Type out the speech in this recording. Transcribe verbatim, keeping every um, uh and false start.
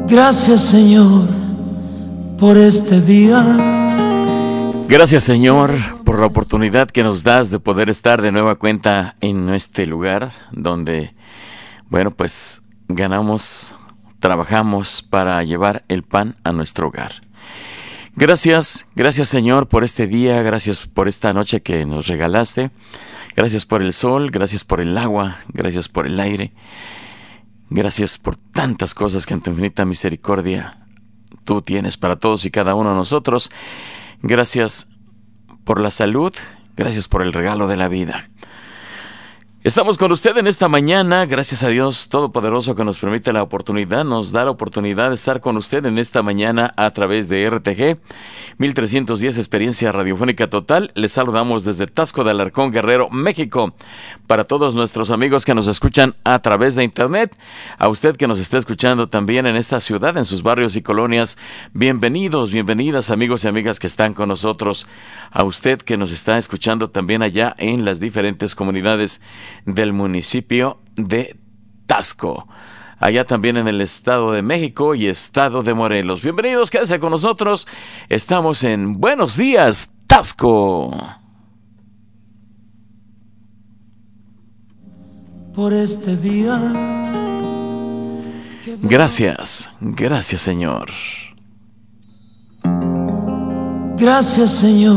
Gracias, Señor, por este día. Gracias, Señor, por la oportunidad que nos das de poder estar de nueva cuenta en este lugar donde, bueno, pues ganamos, trabajamos para llevar el pan a nuestro hogar. Gracias, gracias, Señor, por este día, gracias por esta noche que nos regalaste. Gracias por el sol, gracias por el agua, gracias por el aire. Gracias por tantas cosas que en tu infinita misericordia tú tienes para todos y cada uno de nosotros. Gracias por la salud, gracias por el regalo de la vida. Estamos con usted en esta mañana, gracias a Dios Todopoderoso que nos permite la oportunidad, nos da la oportunidad de estar con usted en esta mañana a través de R T G mil trescientos diez Experiencia Radiofónica Total. Les saludamos desde Taxco de Alarcón, Guerrero, México. Para todos nuestros amigos que nos escuchan a través de internet, a usted que nos está escuchando también en esta ciudad, en sus barrios y colonias, bienvenidos, bienvenidas amigos y amigas que están con nosotros. A usted que nos está escuchando también allá en las diferentes comunidades del municipio de Taxco, allá también en el Estado de México y Estado de Morelos. Bienvenidos, quédense con nosotros. Estamos en Buenos Días, Taxco. Por este día. Gracias, gracias, Señor. Gracias, Señor.